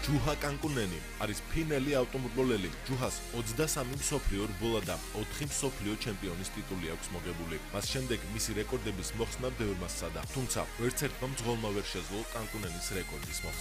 ჯუჰა კანკუნენი არის ფინელი ავტომობილელი. ჯუჰას 23 მსოფლიო რბოლა და 4 მსოფლიო ჩემპიონის ტიტული აქვს მოგებული. მას შემდეგ მისი რეკორდების მოხსნა ბევრმა სცადა, თუმცა ვერც ერთმა მძღოლმა ვერ შეძლო კანკუნენის რეკორდის მოხსნა.